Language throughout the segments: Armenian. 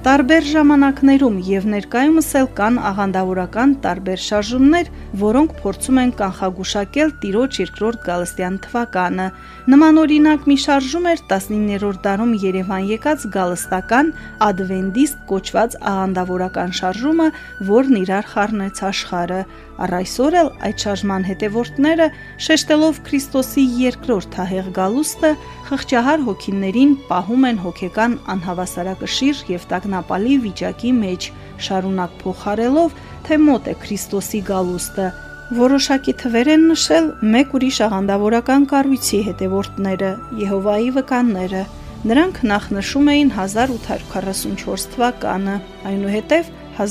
Տարբեր ժամանակներում եւ ներկայումս էլ կան աղանդավորական տարբեր շարժումներ, որոնք փորձում են կանխագուշակել Տիրոջ երկրորդ Գալստյան թվականը։ Նման օրինակ մի շարժում էր 19-րդ դարում Երևան եկած գալստական ադվենտիստ կոչված աղանդավորական շարժումը, որն իրար խառնեց աշխարհը։ Առ այսօր էլ այդ շարժման հետևորդները, շեշտելով Քրիստոսի երկրորդ թահեղ գալուստը, խղճահար հոգիներին պահում են հոգեկան անհավասարակշիռ եւ տագնապալի վիճակի մեջ, շարունակ փոխարելով, թե մոտ է Քրիստոսի գալուստը։ Որոշակի թվեր են նշել մեկ ուրիշ աղանդավորական կառույցի հետևորդները՝ Եհովայի վկանները։ Նրանք նախ նշում էին 1844 թվականը, այնուհետև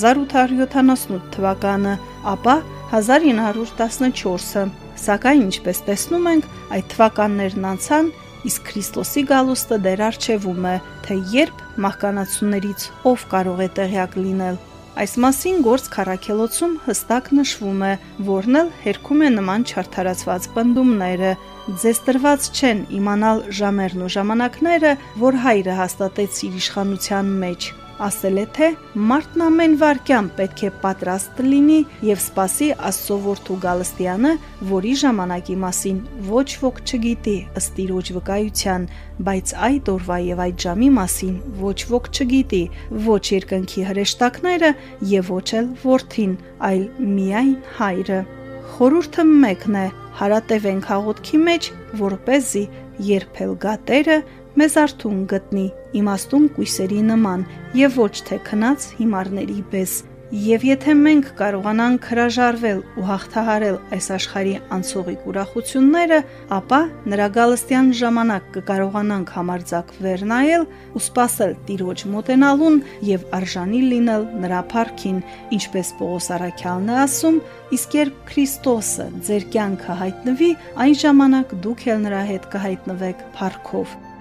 1878 թվականը, ապա 1914-ը, սակայն ինչպես տեսնում ենք, այդ թվականներն անցան, իսկ Քրիստոսի գալուստը դեռ առջևում է, թե երբ մահկանացուներից ով կարող է տեղյակ լինել։ Այս մասին Գործ Քառաքելոցում հստակ նշվում է, որն էլ հերքում է նման չարդարացված պնդումները։ Ձեզ տրված չեն իմանալ ժամերն ու ժամանակները, որ Հայրը հաստատեց իր իշխանության մեջ։ Ասել է, թե մարդն ամեն վայրկյան պետք է պատրաստ լինի եւ սպասի Աստծո որդու Գալստյանը, որի ժամանակի մասին ոչ ոք չգիտի ըստ Տիրոջ վկայության, բայց այդ օրվա եւ այդ ժամի մասին ոչ ոք չգիտի, ոչ երկնքի հրեշտակները եւ ոչ էլ որդին, այլ միայն Հայրը։ Խորհուրդը մեկն է՝ հարատևենք հաղորդքի մեջ, որպեսզի երբ էլ գա Տերը, մեզ արթուն գտնի, իմաստուն կույսերի նման եւ ոչ թե քնած հիմարների պես։ Եվ եթե մենք կարողանանք հրաժարվել ու հաղթահարել այս աշխարհի անցողիկ ուրախությունները, ապա նրա գալստյան ժամանակ կկարողանանք համարձակվել նայել ու սպասել Տիրոջ մոտենալուն եւ արժանի լինել նրա փառքին, ինչպես Պողոս առաքյալն է ասում, իսկ երբ Քրիստոսը ձեր կյանքը հայտնվի, այն ժամանակ դուք էլ նրա հետ կհայտնվեք փառքով։